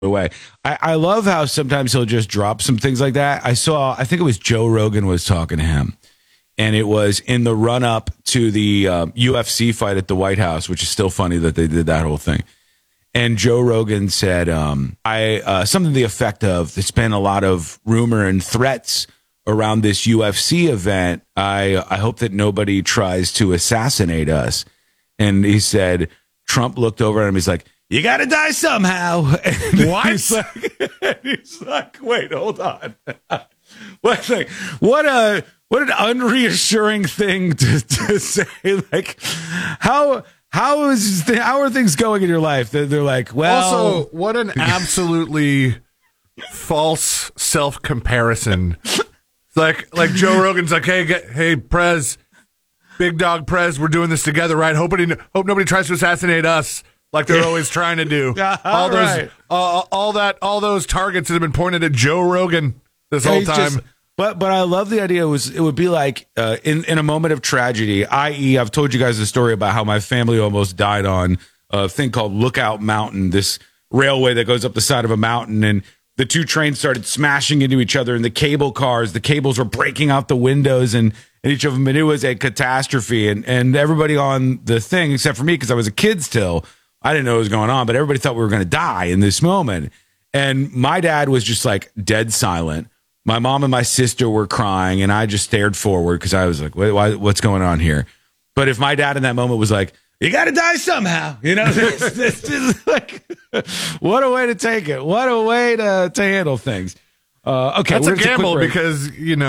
away. I love how sometimes he'll just drop some things like that. I think it was Joe Rogan was talking to him, and it was in the run up to the UFC fight at the White House, which is still funny that they did that whole thing. And Joe Rogan said, something to the effect of, there's been a lot of rumor and threats around this UFC event. I hope that nobody tries to assassinate us. And he said, Trump looked over at him. He's like, you got to die somehow. And what? He's like, wait, hold on. What an unreassuring thing to say. Like, how are things going in your life? They're like, well. Also, what an absolutely false self-comparison. Like Joe Rogan's like, hey, Prez, big dog Prez, we're doing this together, right? Hope nobody tries to assassinate us. Like they're always trying to do. all those targets that have been pointed at Joe Rogan this whole time. But I love the idea. It would be like in a moment of tragedy, i.e., I've told you guys the story about how my family almost died on a thing called Lookout Mountain, this railway that goes up the side of a mountain, and the two trains started smashing into each other, and the cables were breaking out the windows and each of them, and it was a catastrophe. And everybody on the thing, except for me, because I was a kid still, I didn't know what was going on, but everybody thought we were going to die in this moment. And my dad was just like dead silent. My mom and my sister were crying, and I just stared forward because I was like, what's going on here? But if my dad in that moment was like, you got to die somehow, this is like, what a way to take it. What a way to handle things. Okay. That's a gamble because,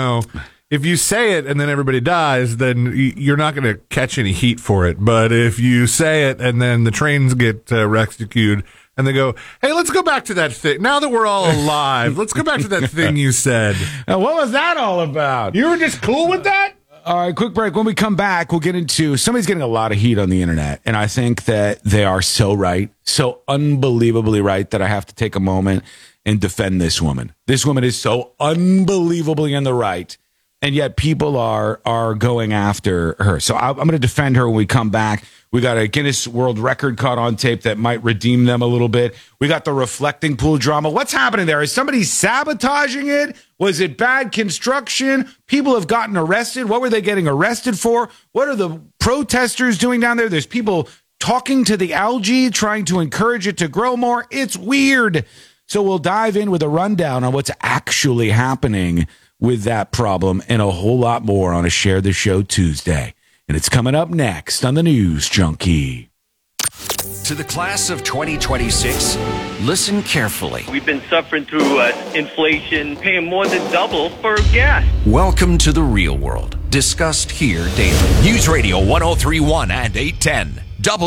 if you say it and then everybody dies, then you're not going to catch any heat for it. But if you say it and then the trains get rescued and they go, hey, let's go back to that thing. Now that we're all alive, let's go back to that thing you said. Now, what was that all about? You were just cool with that? All right, quick break. When we come back, we'll get into somebody's getting a lot of heat on the internet. And I think that they are so right, so unbelievably right, that I have to take a moment and defend this woman. This woman is so unbelievably in the right. And yet people are going after her. So I'm going to defend her when we come back. We got a Guinness World Record caught on tape that might redeem them a little bit. We got the reflecting pool drama. What's happening there? Is somebody sabotaging it? Was it bad construction? People have gotten arrested. What were they getting arrested for? What are the protesters doing down there? There's people talking to the algae, trying to encourage it to grow more. It's weird. So we'll dive in with a rundown on what's actually happening with that problem and a whole lot more on a Share the Show Tuesday. And it's coming up next on the News Junkie. To the class of 2026, listen carefully. We've been suffering through inflation, paying more than double for gas. Welcome to the real world, discussed here daily. News Radio 103.1 and 810,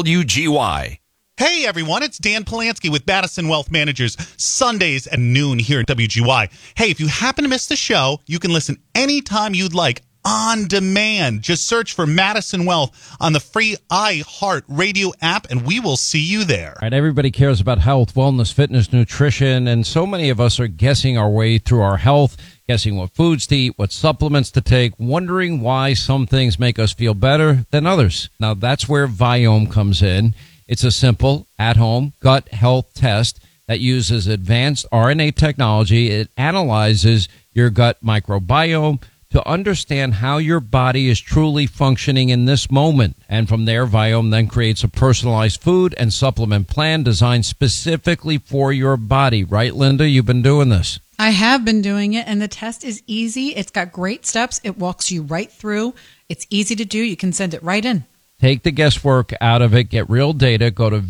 WGY. Hey everyone, it's Dan Polanski with Madison Wealth Managers, Sundays at noon here at WGY. Hey, if you happen to miss the show, you can listen anytime you'd like on demand. Just search for Madison Wealth on the free iHeart Radio app, and we will see you there. Right, everybody cares about health, wellness, fitness, nutrition, and so many of us are guessing our way through our health, guessing what foods to eat, what supplements to take, wondering why some things make us feel better than others. Now, that's where Viome comes in. It's a simple, at-home gut health test that uses advanced RNA technology. It analyzes your gut microbiome to understand how your body is truly functioning in this moment. And from there, Viome then creates a personalized food and supplement plan designed specifically for your body. Right, Linda? You've been doing this. I have been doing it, and the test is easy. It's got great steps. It walks you right through. It's easy to do. You can send it right in. Take the guesswork out of it. Get real data. Go to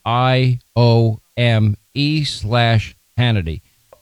VIOME/Hannity.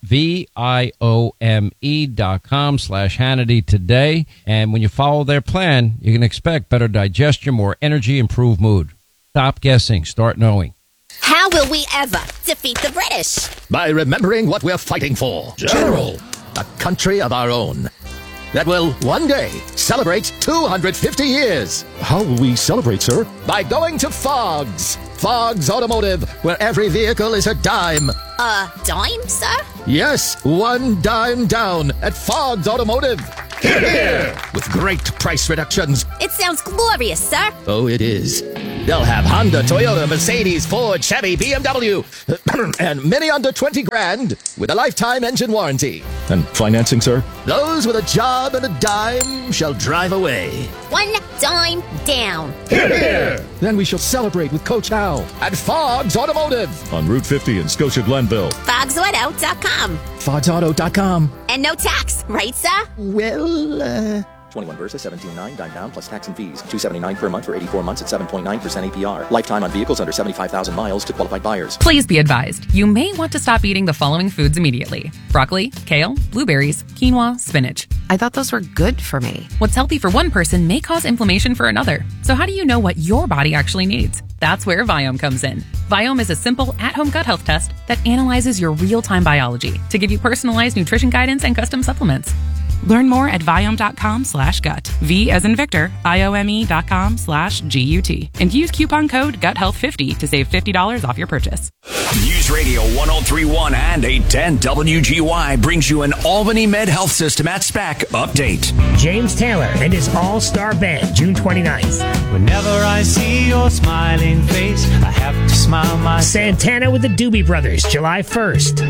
VIOME.com/Hannity today. And when you follow their plan, you can expect better digestion, more energy, improved mood. Stop guessing. Start knowing. How will we ever defeat the British? By remembering what we're fighting for. General. A country of our own. That will one day celebrate 250 years. How will we celebrate, sir? By going to Fogg's. Fogg's Automotive, where every vehicle is a dime. A dime, sir? Yes, one dime down at Fogg's Automotive. Hear, hear. With great price reductions. It sounds glorious, sir. Oh, it is. They'll have Honda, Toyota, Mercedes, Ford, Chevy, BMW, and many under 20 grand with a lifetime engine warranty. And financing, sir? Those with a job and a dime shall drive away. One dime down. Hear, hear. Then we shall celebrate with Coach Al at Fogg's Automotive on Route 50 in Scotia Glenville. FogsAuto.com. FogsAuto.com. And no tax, right, sir? Well, 21 versus 17.9 dime down plus tax and fees. $279 per month for 84 months at 7.9% APR. Lifetime on vehicles under 75,000 miles to qualified buyers. Please be advised, you may want to stop eating the following foods immediately: broccoli, kale, blueberries, quinoa, spinach. I thought those were good for me. What's healthy for one person may cause inflammation for another. So how do you know what your body actually needs? That's where Viome comes in. Viome is a simple at-home gut health test that analyzes your real-time biology to give you personalized nutrition guidance and custom supplements. Learn more at Viome.com/gut. V as in Victor, IOME.com/GUT. And use coupon code GUTHEALTH50 to save $50 off your purchase. News Radio 1031 and 810 WGY brings you an Albany Med Health System at SPAC update. James Taylor and his all-star band, June 29th. Whenever I see your smiling face, I have to smile myself. Santana with the Doobie Brothers, July 1st.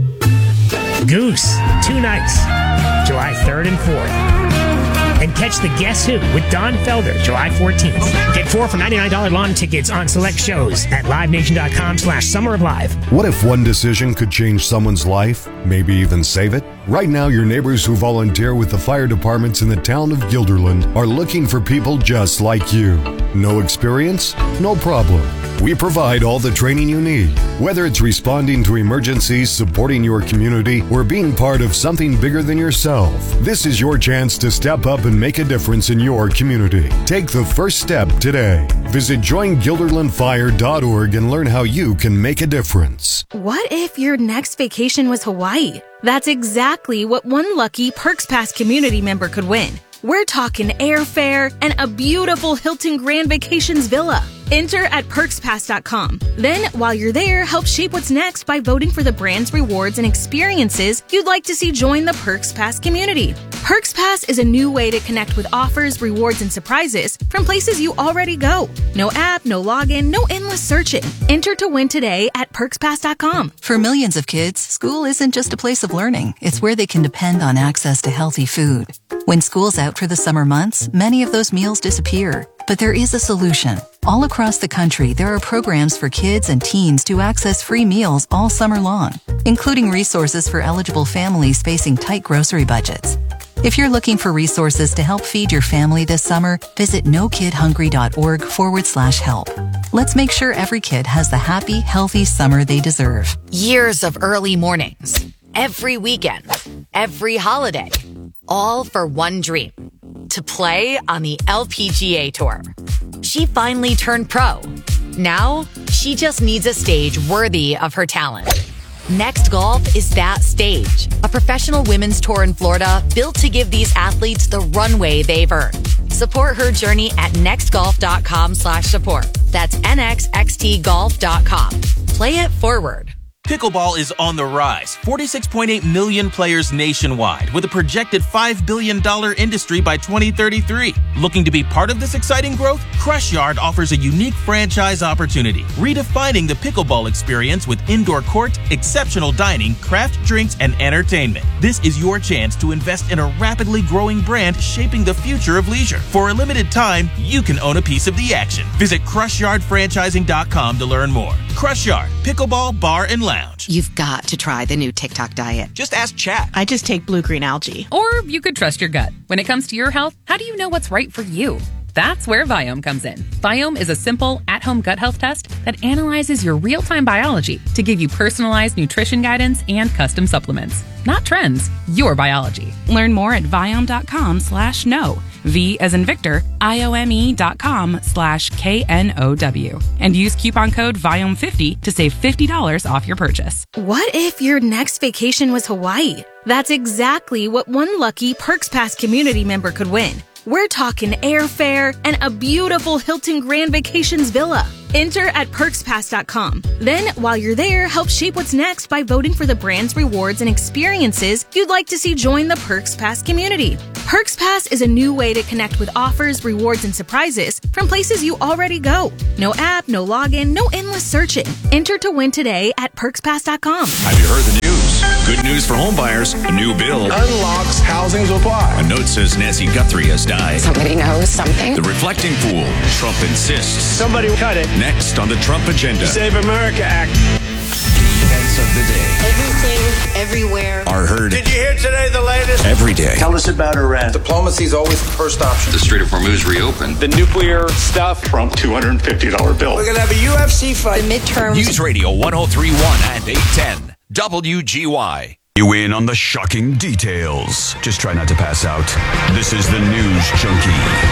Goose, 2 nights, July 3rd and 4th. And catch the Guess Who with Don Felder, July 14th. Get 4 for $99 lawn tickets on select shows at livenation.com/summeroflive. What if one decision could change someone's life, maybe even save it? Right now, your neighbors who volunteer with the fire departments in the town of Guilderland are looking for people just like you. No experience? No problem. We provide all the training you need. Whether it's responding to emergencies, supporting your community, or being part of something bigger than yourself, this is your chance to step up and make a difference in your community. Take the first step today. Visit joinguilderlandfire.org and learn how you can make a difference. What if your next vacation was Hawaii? That's exactly what one lucky Perks Pass community member could win. We're talking airfare and a beautiful Hilton Grand Vacations villa. Enter at perkspass.com. Then, while you're there, help shape what's next by voting for the brands, rewards, and experiences you'd like to see join the Perks Pass community. Perks Pass is a new way to connect with offers, rewards, and surprises from places you already go. No app, no login, no endless searching. Enter to win today at perkspass.com. For millions of kids, school isn't just a place of learning. It's where they can depend on access to healthy food. When school's out for the summer months, many of those meals disappear. But there is a solution. All across the country, there are programs for kids and teens to access free meals all summer long, including resources for eligible families facing tight grocery budgets. If you're looking for resources to help feed your family this summer, visit nokidhungry.org/help. Let's make sure every kid has the happy, healthy summer they deserve. Years of early mornings, every weekend, every holiday, all for one dream: to play on the LPGA Tour. She finally turned pro. Now, she just needs a stage worthy of her talent. Next Golf is that stage. A professional women's tour in Florida built to give these athletes the runway they've earned. Support her journey at nextgolf.com/support. That's nxxtgolf.com. Play it forward. Pickleball is on the rise. 46.8 million players nationwide, with a projected $5 billion industry by 2033. Looking to be part of this exciting growth? Crush Yard offers a unique franchise opportunity, redefining the pickleball experience with indoor court, exceptional dining, craft drinks, and entertainment. This is your chance to invest in a rapidly growing brand shaping the future of leisure. For a limited time, you can own a piece of the action. Visit CrushYardFranchising.com to learn more. Crush Yard, pickleball, bar, and lounge. You've got to try the new TikTok diet. Just ask Chat. I just take blue-green algae. Or you could trust your gut. When it comes to your health, how do you know what's right for you? That's where Viome comes in. Viome is a simple, at-home gut health test that analyzes your real-time biology to give you personalized nutrition guidance and custom supplements. Not trends, your biology. Learn more at Viome.com/know. V as in Victor, IOME.com/KNOW. And use coupon code Viome50 to save $50 off your purchase. What if your next vacation was Hawaii? That's exactly what one lucky Perks Pass community member could win. We're talking airfare and a beautiful Hilton Grand Vacations villa. Enter at perkspass.com. Then, while you're there, help shape what's next by voting for the brands, rewards, and experiences you'd like to see join the Perks Pass community. Perks Pass is a new way to connect with offers, rewards, and surprises from places you already go. No app, no login, no endless searching. Enter to win today at perkspass.com. Have you heard the news? Good news for homebuyers. A new bill unlocks housing supply. A note says Nancy Guthrie has died. Somebody knows something. The reflecting pool. Trump insists. Somebody cut it. Next on the Trump agenda. Save America Act. Events of the day. Everything, everywhere. Are heard. Did you hear today the latest? Every day. Tell us about Iran. Diplomacy is always the first option. The Strait of Hormuz reopened. The nuclear stuff. Trump $250 bill. We're going to have a UFC fight. The midterms. News Radio 1031 and 810. WGY. You in on the shocking details. Just try not to pass out. This is the News Junkie.